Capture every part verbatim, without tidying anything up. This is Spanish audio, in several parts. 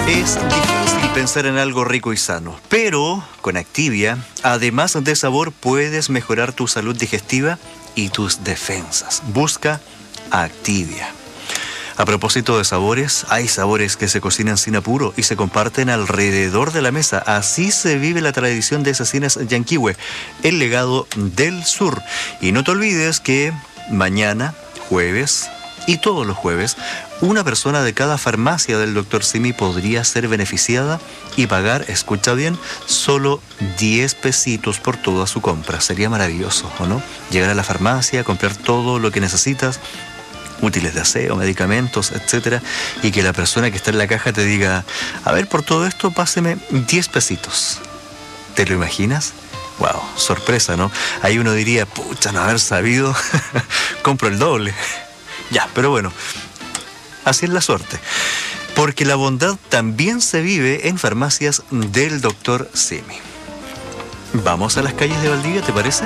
Es difícil pensar en algo rico y sano, pero con Activia, además de sabor, puedes mejorar tu salud digestiva y tus defensas. Busca Activia. A propósito de sabores, hay sabores que se cocinan sin apuro y se comparten alrededor de la mesa. Así se vive la tradición de Cecinas Yanquihue, el legado del sur. Y no te olvides que mañana, jueves y todos los jueves, una persona de cada farmacia del doctor Simi podría ser beneficiada y pagar, escucha bien, solo diez pesitos por toda su compra. Sería maravilloso, ¿o no? Llegar a la farmacia, comprar todo lo que necesitas, útiles de aseo, medicamentos, etcétera, y que la persona que está en la caja te diga, a ver, por todo esto, páseme diez pesitos. ¿Te lo imaginas? Wow, sorpresa, ¿no? Ahí uno diría, pucha, no haber sabido, compro el doble. Ya, pero bueno, así es la suerte. Porque la bondad también se vive en farmacias del doctor Simi. Vamos a las calles de Valdivia, ¿te parece?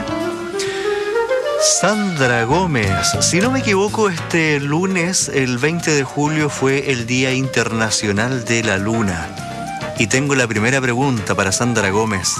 Sandra Gómez, si no me equivoco, este lunes, el veinte de julio, fue el Día Internacional de la Luna. Y tengo la primera pregunta para Sandra Gómez.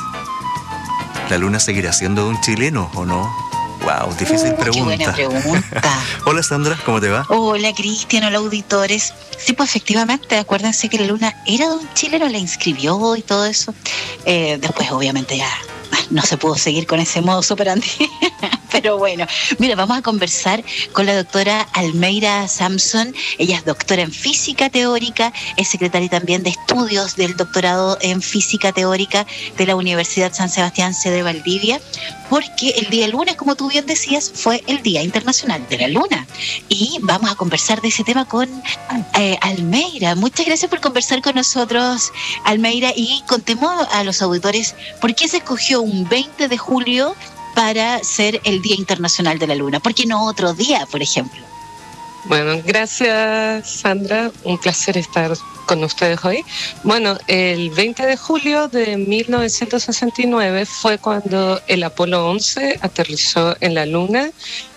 ¿La luna seguirá siendo de un chileno o no? Wow, difícil uh, pregunta. Qué buena pregunta. Hola Sandra, ¿cómo te va? Hola Cristian, hola auditores. Sí, pues efectivamente, acuérdense que la luna era de un chileno, la inscribió y todo eso. Eh, después obviamente ya no se pudo seguir con ese modo operandi. Pero bueno, mira, vamos a conversar con la doctora Almeira Samson. Ella es doctora en física teórica, es secretaria también de estudios del doctorado en física teórica de la Universidad San Sebastián C de Valdivia, porque el día lunes, como tú bien decías, fue el Día Internacional de la Luna. Y vamos a conversar de ese tema con eh, Almeira. Muchas gracias por conversar con nosotros, Almeira, y contemos a los auditores por qué se escogió un veinte de julio para ser el Día Internacional de la Luna. ¿Por qué no otro día, por ejemplo? Bueno, gracias Sandra, un placer estar con ustedes hoy. Bueno, el veinte de julio de mil novecientos sesenta y nueve fue cuando el Apolo once aterrizó en la Luna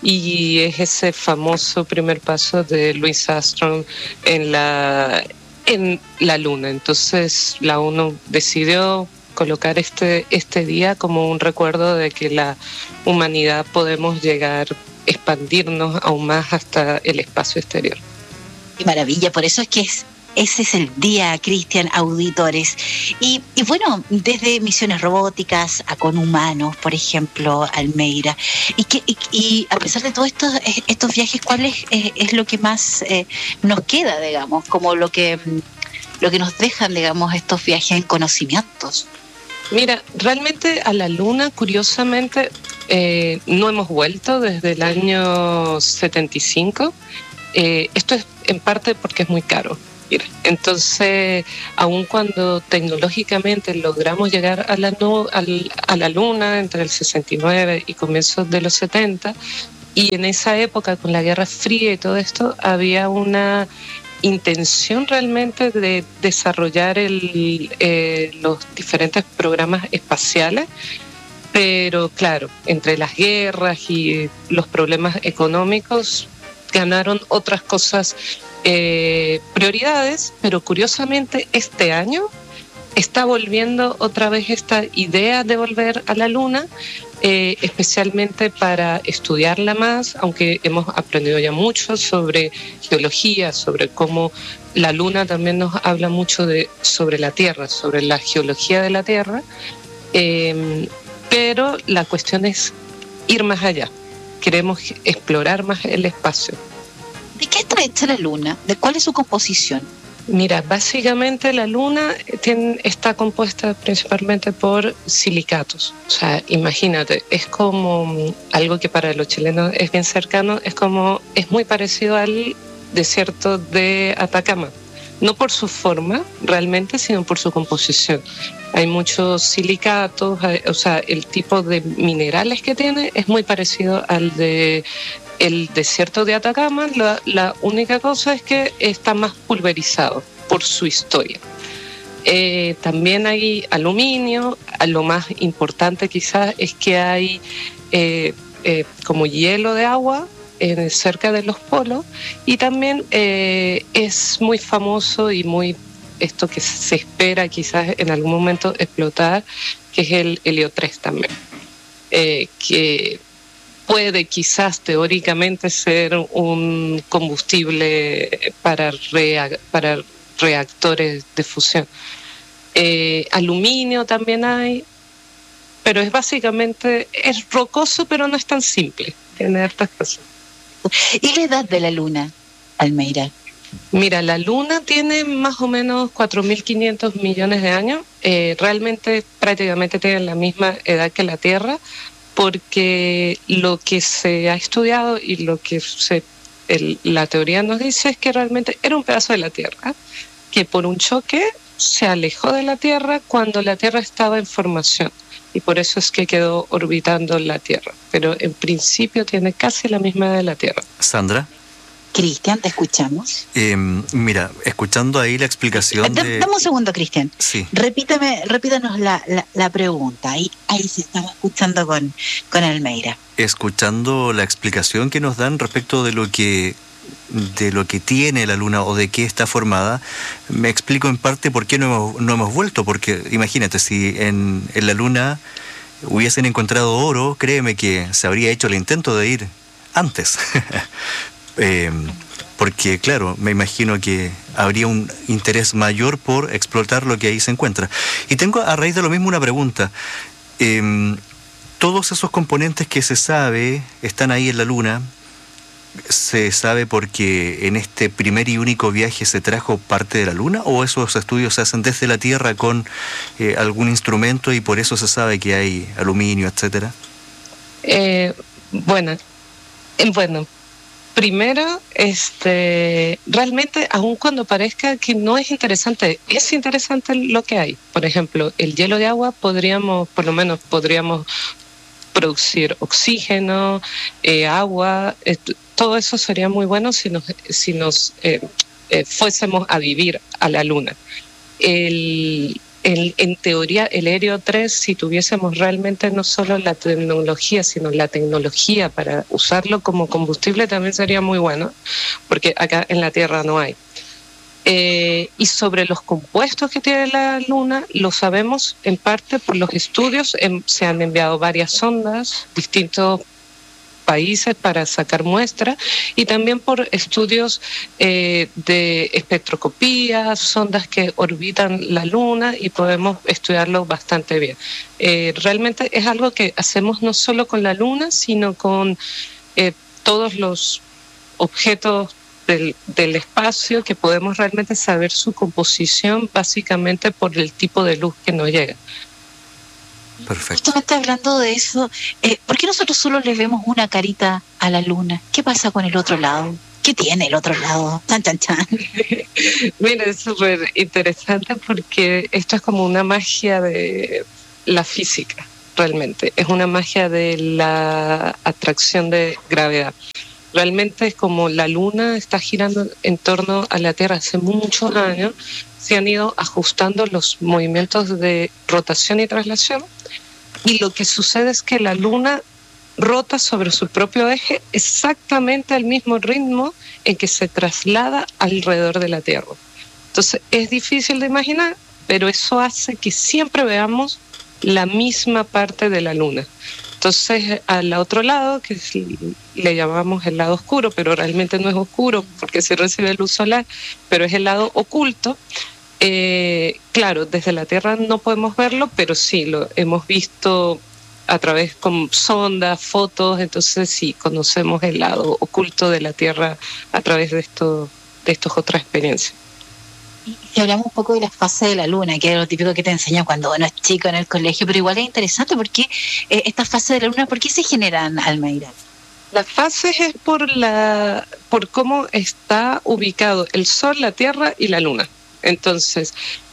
y es ese famoso primer paso de Louis Armstrong en la, en la Luna. Entonces la ONU decidió colocar este, este día como un recuerdo de que la humanidad podemos llegar, expandirnos aún más hasta el espacio exterior. Qué maravilla, por eso es que es, ese es el día, Cristian, auditores. Y, y bueno, desde misiones robóticas a con humanos, por ejemplo, Almeira. Y, que, y, y a pesar de todos estos, estos viajes, ¿cuál es, es, es lo que más eh, nos queda, digamos, como lo que, lo que nos dejan, digamos, estos viajes en conocimientos? Mira, realmente a la Luna, curiosamente, eh, no hemos vuelto desde el año setenta y cinco. Eh, esto es en parte porque es muy caro. Mira, entonces, aun cuando tecnológicamente logramos llegar a la, nu- al, a la Luna entre el sesenta y nueve y comienzos de los setenta, y en esa época, con la Guerra Fría y todo esto, había una intención realmente de desarrollar el, eh, los diferentes programas espaciales, pero claro, entre las guerras y los problemas económicos ganaron otras cosas, eh, prioridades, pero curiosamente este año está volviendo otra vez esta idea de volver a la Luna, eh, especialmente para estudiarla más, aunque hemos aprendido ya mucho sobre geología, sobre cómo la Luna también nos habla mucho de, sobre la Tierra, sobre la geología de la Tierra, eh, pero la cuestión es ir más allá. Queremos explorar más el espacio. ¿De qué está hecha la Luna? ¿De cuál es su composición? Mira, básicamente la Luna tiene, está compuesta principalmente por silicatos. O sea, imagínate, es como algo que para los chilenos es bien cercano, es como, es muy parecido al desierto de Atacama. No por su forma realmente, sino por su composición. Hay muchos silicatos, hay, o sea, el tipo de minerales que tiene es muy parecido al de el desierto de Atacama. La, la única cosa es que está más pulverizado por su historia. Eh, también hay aluminio. Lo más importante quizás es que hay eh, eh, como hielo de agua eh, cerca de los polos, y también eh, es muy famoso y muy esto que se espera quizás en algún momento explotar, que es el helio tres también, eh, que puede quizás teóricamente ser un combustible para, rea- para reactores de fusión. Eh, aluminio también hay, pero es básicamente, es rocoso, pero no es tan simple. Tiene hartas cosas. ¿Y la edad de la luna, Almeida? Mira, la luna tiene más o menos cuatro mil quinientos millones de años. Eh, realmente prácticamente tiene la misma edad que la Tierra, porque lo que se ha estudiado y lo que se, el, la teoría nos dice es que realmente era un pedazo de la Tierra, que por un choque se alejó de la Tierra cuando la Tierra estaba en formación, y por eso es que quedó orbitando la Tierra. Pero en principio tiene casi la misma edad de la Tierra. Sandra. Cristian, te escuchamos. Eh, mira, escuchando ahí la explicación D- de... Dame un segundo, Cristian. Sí. Repítame, repítanos la, la, la pregunta. Ahí, ahí se estaba escuchando con, con Almeida. Escuchando la explicación que nos dan respecto de lo que de lo que tiene la luna o de qué está formada, me explico en parte por qué no hemos, no hemos vuelto, porque imagínate, si en, en la luna hubiesen encontrado oro, créeme que se habría hecho el intento de ir antes. eh, porque claro, me imagino que habría un interés mayor por explotar lo que ahí se encuentra. Y tengo a raíz de lo mismo una pregunta. Eh, todos esos componentes que se sabe están ahí en la luna. ¿Se sabe porque en este primer y único viaje se trajo parte de la Luna, o esos estudios se hacen desde la Tierra con eh, algún instrumento y por eso se sabe que hay aluminio, etcétera? Eh, bueno, eh, bueno, primero, este, realmente, aun cuando parezca que no es interesante, es interesante lo que hay. Por ejemplo, el hielo de agua podríamos, por lo menos podríamos producir oxígeno, eh, agua, eh, todo eso sería muy bueno si nos, si nos eh, eh, fuésemos a vivir a la Luna. El, el, en teoría, el helio tres, si tuviésemos realmente no solo la tecnología, sino la tecnología para usarlo como combustible, también sería muy bueno, porque acá en la Tierra no hay. Eh, y sobre los compuestos que tiene la Luna, lo sabemos en parte por los estudios. En, se han enviado varias sondas, distintos países para sacar muestras, y también por estudios eh, de espectroscopía, sondas que orbitan la Luna, y podemos estudiarlo bastante bien. Eh, realmente es algo que hacemos no solo con la Luna, sino con eh, todos los objetos Del, del espacio, que podemos realmente saber su composición básicamente por el tipo de luz que nos llega. Perfecto. Justamente hablando de eso, eh, ¿por qué nosotros solo le vemos una carita a la luna? ¿Qué pasa con el otro lado? ¿Qué tiene el otro lado? Chan, chan, chan. Mira, es súper interesante porque esto es como una magia de la física, realmente. Es una magia de la atracción de gravedad. Realmente es como la Luna está girando en torno a la Tierra hace muchos años, se han ido ajustando los movimientos de rotación y traslación, y lo que sucede es que la Luna rota sobre su propio eje exactamente al mismo ritmo en que se traslada alrededor de la Tierra. Entonces es difícil de imaginar, pero eso hace que siempre veamos la misma parte de la Luna. Entonces, al otro lado, que le llamamos el lado oscuro, pero realmente no es oscuro porque se recibe luz solar, pero es el lado oculto. Eh, claro, desde la Tierra no podemos verlo, pero sí lo hemos visto a través con sondas, fotos, entonces sí conocemos el lado oculto de la Tierra a través de esto, de estas otras experiencias. Si hablamos un poco de la fase de la luna, que es lo típico que te enseñan cuando uno es chico en el colegio, pero igual es interesante porque eh, esta fase de la luna, ¿por qué se generan, Almeida? Las fases es por la por cómo está ubicado el Sol, la Tierra y la Luna. Entonces,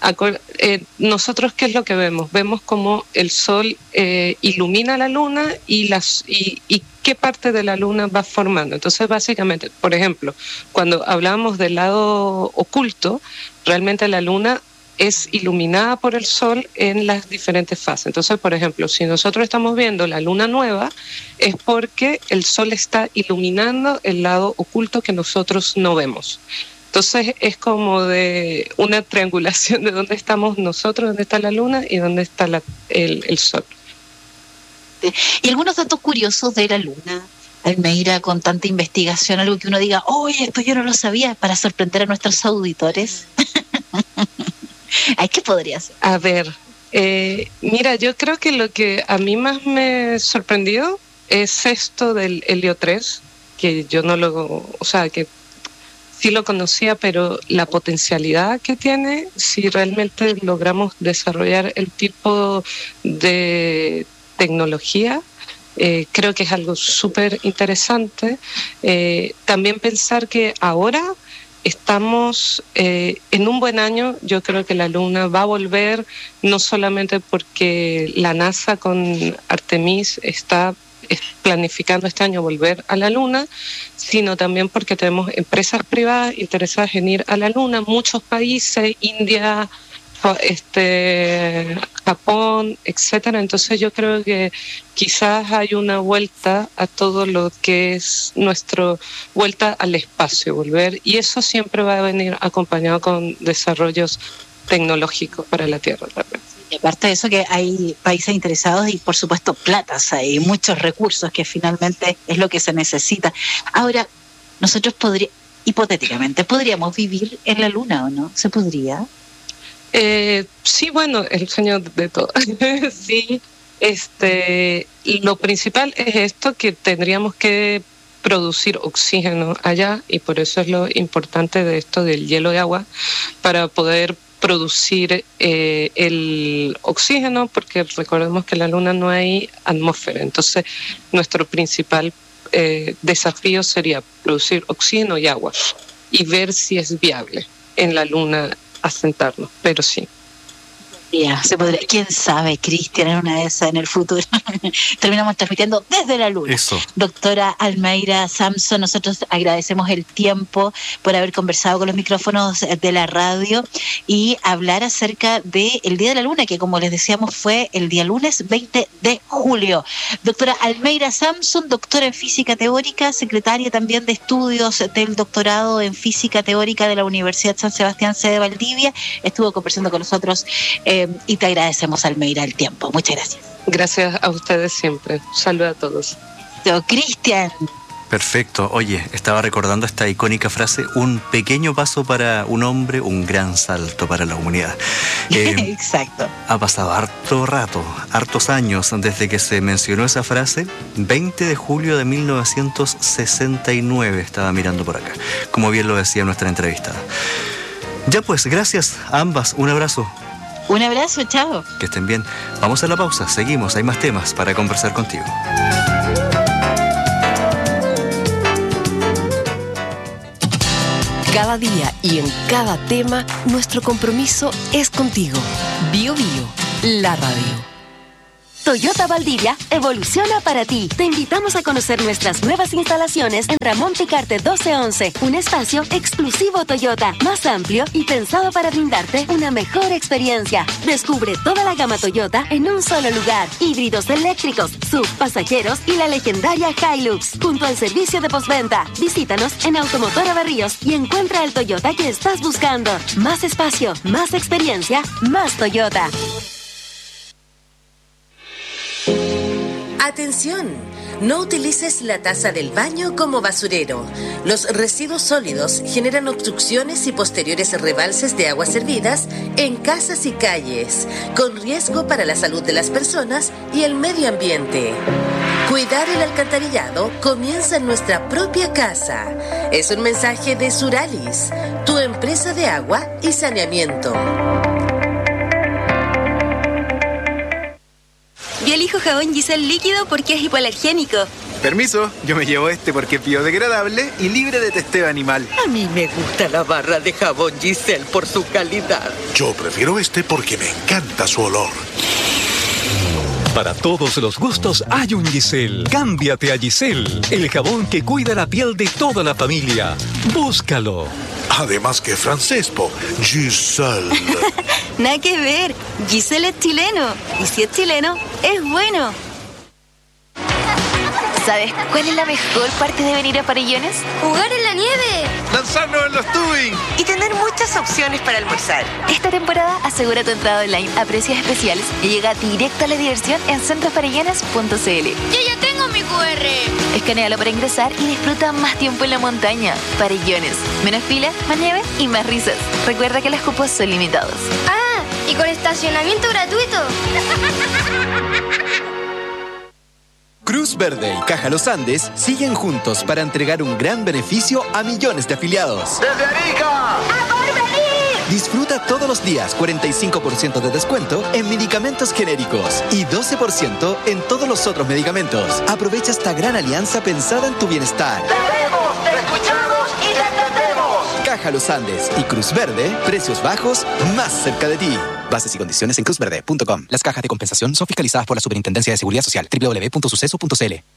eh, nosotros, ¿qué es lo que vemos? Vemos cómo el Sol eh, ilumina la Luna y, las, y, y qué parte de la Luna va formando. Entonces, básicamente, por ejemplo, cuando hablamos del lado oculto, realmente la Luna es iluminada por el Sol en las diferentes fases. Entonces, por ejemplo, si nosotros estamos viendo la Luna nueva, es porque el Sol está iluminando el lado oculto que nosotros no vemos. Entonces es como de una triangulación de dónde estamos nosotros, dónde está la luna y dónde está la, el, el sol. Y algunos datos curiosos de la luna, Almeida, con tanta investigación, algo que uno diga, oye, esto yo no lo sabía, para sorprender a nuestros auditores. Ay, ¿qué podría ser? A ver, eh, mira, yo creo que lo que a mí más me sorprendió es esto del helio tres, que yo no lo, o sea, que sí lo conocía, pero la potencialidad que tiene, si realmente logramos desarrollar el tipo de tecnología, eh, creo que es algo súper interesante. Eh, también pensar que ahora estamos eh, en un buen año. Yo creo que la Luna va a volver, no solamente porque la NASA con Artemis está planificando este año volver a la Luna, sino también porque tenemos empresas privadas interesadas en ir a la Luna, muchos países, India, este, Japón, etcétera. Entonces yo creo que quizás hay una vuelta a todo lo que es nuestra vuelta al espacio, volver, y eso siempre va a venir acompañado con desarrollos tecnológicos para la Tierra también. Y aparte de eso, que hay países interesados y por supuesto platas, hay muchos recursos que finalmente es lo que se necesita. Ahora, nosotros podríamos, hipotéticamente, ¿podríamos vivir en la Luna o no? ¿Se podría? Eh, sí, bueno, el sueño de todo. Sí, este, y lo principal es esto, que tendríamos que producir oxígeno allá, y por eso es lo importante de esto del hielo de agua, para poder producir eh, el oxígeno, porque recordemos que en la Luna no hay atmósfera. Entonces nuestro principal eh, desafío sería producir oxígeno y agua y ver si es viable en la Luna asentarnos, pero sí. Ya, se podría. ¿Quién sabe, Cristian, en una de esas en el futuro? Terminamos transmitiendo desde la Luna. Eso. Doctora Almeida Samson, nosotros agradecemos el tiempo por haber conversado con los micrófonos de la radio y hablar acerca del Día de la Luna, que como les decíamos fue el día lunes veinte de julio. Doctora Almeida Samson, doctora en física teórica, secretaria también de estudios del doctorado en física teórica de la Universidad San Sebastián, sede Valdivia, estuvo conversando con nosotros eh, y te agradecemos, Almeida, el tiempo. Muchas gracias. Gracias a ustedes siempre. Saludos a todos. Cristian. Perfecto. Oye, estaba recordando esta icónica frase: un pequeño paso para un hombre, un gran salto para la humanidad. Eh, Exacto. Ha pasado harto rato, hartos años desde que se mencionó esa frase. veinte de julio de mil novecientos sesenta y nueve, estaba mirando por acá, como bien lo decía nuestra entrevistada. Ya pues, gracias a ambas. Un abrazo. Un abrazo, chao. Que estén bien. Vamos a la pausa, seguimos, hay más temas para conversar contigo. Cada día y en cada tema, nuestro compromiso es contigo. Bio Bio, la radio. Toyota Valdivia evoluciona para ti. Te invitamos a conocer nuestras nuevas instalaciones en Ramón Picarte doce once, un espacio exclusivo Toyota, más amplio y pensado para brindarte una mejor experiencia. Descubre toda la gama Toyota en un solo lugar. Híbridos eléctricos, S U V, pasajeros y la legendaria Hilux, junto al servicio de postventa. Visítanos en Automotora Berríos y encuentra el Toyota que estás buscando. Más espacio, más experiencia, más Toyota. Atención, no utilices la taza del baño como basurero. Los residuos sólidos generan obstrucciones y posteriores rebalses de aguas servidas en casas y calles, con riesgo para la salud de las personas y el medio ambiente. Cuidar el alcantarillado comienza en nuestra propia casa. Es un mensaje de Suralis, tu empresa de agua y saneamiento. Yo elijo jabón Giselle líquido porque es hipoalergénico. Permiso, yo me llevo este porque es biodegradable y libre de testeo animal. A mí me gusta la barra de jabón Giselle por su calidad. Yo prefiero este porque me encanta su olor. Para todos los gustos hay un Giselle. Cámbiate a Giselle, el jabón que cuida la piel de toda la familia. Búscalo. Además que francés, po. Giselle. Nada que ver. Giselle es chileno. Y si es chileno, es bueno. ¿Sabes cuál es la mejor parte de venir a Farellones? ¡Jugar en la nieve! ¡Lanzarnos en los tubing! Y tener muchas opciones para almorzar. Esta temporada asegura tu entrada online a precios especiales y llega directo a la diversión en centro farellones punto c l. ¡Yo ya tengo mi cu erre! Escanéalo para ingresar y disfruta más tiempo en la montaña. Farellones. Menos filas, más nieve y más risas. Recuerda que los cupos son limitados. ¡Ah! ¿Y con estacionamiento gratuito? Cruz Verde y Caja Los Andes siguen juntos para entregar un gran beneficio a millones de afiliados. ¡Desde Arica! ¡A por venir! Disfruta todos los días cuarenta y cinco por ciento de descuento en medicamentos genéricos y doce por ciento en todos los otros medicamentos. Aprovecha esta gran alianza pensada en tu bienestar. ¡Te vemos, te escuchamos y te entendemos! Caja Los Andes y Cruz Verde, precios bajos más cerca de ti. Bases y condiciones en cruz verde punto com. Las cajas de compensación son fiscalizadas por la Superintendencia de Seguridad Social. doble u doble u doble u punto suceso punto c l.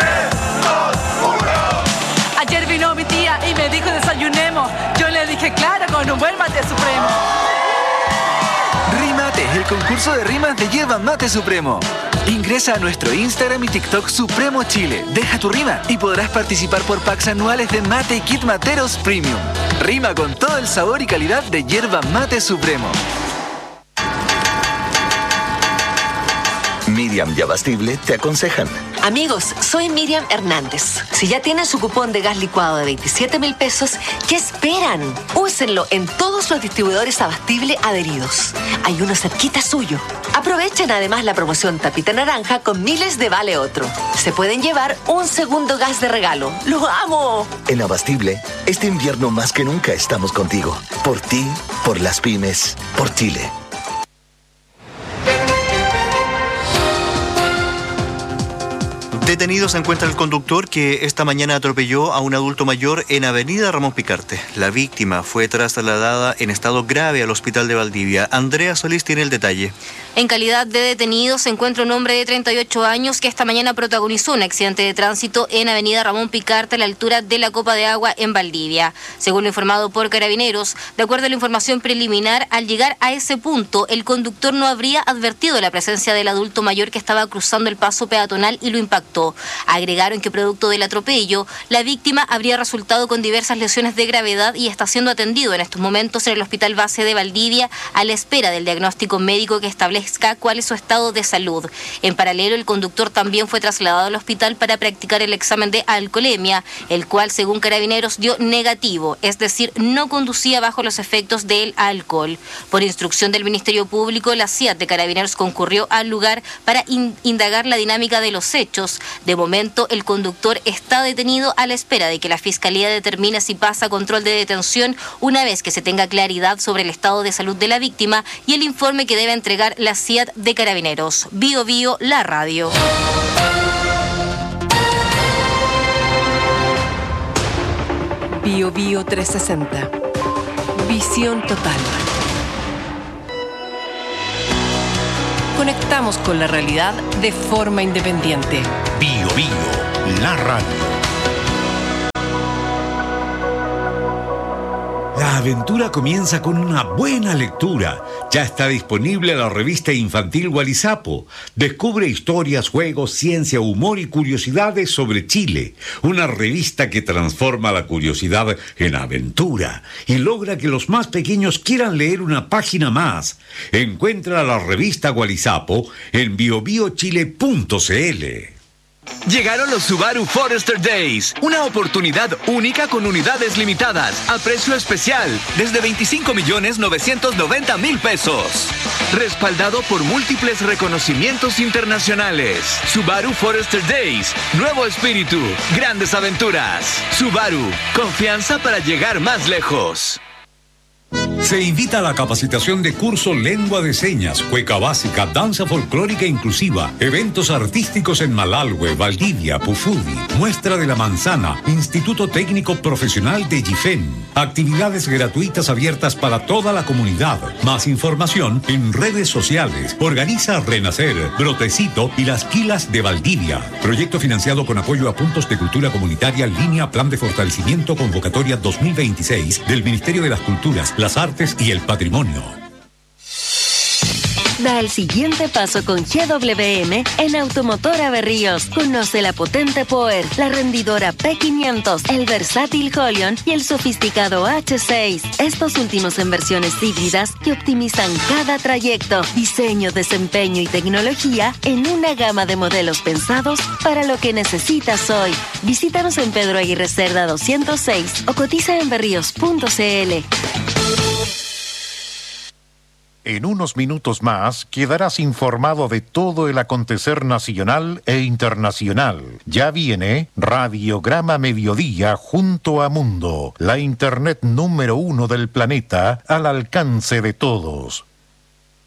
Ayer vino mi tía y me dijo desayunemos. Yo le dije claro, con un buen mate supremo. Rimate, el concurso de rimas de Yerba Mate Supremo. Ingresa a nuestro Instagram y TikTok Supremo Chile. Deja tu rima y podrás participar por packs anuales de mate y kit materos premium. Rima con todo el sabor y calidad de Yerba Mate Supremo. Miriam y Abastible te aconsejan. Amigos, soy Miriam Hernández. Si ya tienen su cupón de gas licuado de veintisiete mil pesos, ¿qué esperan? Úsenlo en todos los distribuidores Abastible adheridos. Hay uno cerquita suyo. Aprovechen además la promoción Tapita Naranja con miles de vale otro. Se pueden llevar un segundo gas de regalo. ¡Lo amo! En Abastible, este invierno más que nunca estamos contigo. Por ti, por las pymes, por Chile. Detenido se encuentra el conductor que esta mañana atropelló a un adulto mayor en Avenida Ramón Picarte. La víctima fue trasladada en estado grave al hospital de Valdivia. Andrea Solís tiene el detalle. En calidad de detenido se encuentra un hombre de treinta y ocho años que esta mañana protagonizó un accidente de tránsito en Avenida Ramón Picarte a la altura de la Copa de Agua en Valdivia. Según lo informado por Carabineros, de acuerdo a la información preliminar, al llegar a ese punto, el conductor no habría advertido la presencia del adulto mayor que estaba cruzando el paso peatonal y lo impactó. Agregaron que producto del atropello, la víctima habría resultado con diversas lesiones de gravedad y está siendo atendido en estos momentos en el Hospital Base de Valdivia a la espera del diagnóstico médico que establezca cuál es su estado de salud. En paralelo, el conductor también fue trasladado al hospital para practicar el examen de alcoholemia, el cual, según Carabineros, dio negativo, es decir, no conducía bajo los efectos del alcohol. Por instrucción del Ministerio Público, la C I A T de Carabineros concurrió al lugar para in- indagar la dinámica de los hechos. De momento, el conductor está detenido a la espera de que la Fiscalía determine si pasa a control de detención una vez que se tenga claridad sobre el estado de salud de la víctima y el informe que debe entregar la C I A T de Carabineros. Bio Bio, la radio. Bio Bio trescientos sesenta. Visión total. Conectamos con la realidad de forma independiente. Bio Bio, la radio. La aventura comienza con una buena lectura. Ya está disponible la revista infantil Gualizapo. Descubre historias, juegos, ciencia, humor y curiosidades sobre Chile. Una revista que transforma la curiosidad en aventura y logra que los más pequeños quieran leer una página más. Encuentra la revista Gualizapo en bio bio chile punto c l. Llegaron los Subaru Forester Days, una oportunidad única con unidades limitadas, a precio especial, desde veinticinco millones novecientos noventa mil pesos. Respaldado por múltiples reconocimientos internacionales. Subaru Forester Days, nuevo espíritu, grandes aventuras. Subaru, confianza para llegar más lejos. Se invita a la capacitación de curso Lengua de Señas, Cueca Básica, Danza Folclórica Inclusiva, eventos artísticos en Malalhue, Valdivia, Pufudi, Muestra de la Manzana, Instituto Técnico Profesional de Gifén. Actividades gratuitas abiertas para toda la comunidad. Más información en redes sociales. Organiza Renacer, Brotecito y Las Quilas de Valdivia. Proyecto financiado con apoyo a Puntos de Cultura Comunitaria, Línea Plan de Fortalecimiento Convocatoria dos mil veintiséis del Ministerio de las Culturas, las Artes y el Patrimonio. Da el siguiente paso con G W M en Automotora Berríos. Conoce la potente Power, la rendidora P quinientos, el versátil Holion y el sofisticado H seis. Estos últimos en versiones híbridas que optimizan cada trayecto, diseño, desempeño y tecnología en una gama de modelos pensados para lo que necesitas hoy. Visítanos en Pedro Aguirre Cerda doscientos seis o cotiza en berríos punto c l. En unos minutos más quedarás informado de todo el acontecer nacional e internacional. Ya viene Radiograma Mediodía junto a Mundo, la internet número uno del planeta al alcance de todos.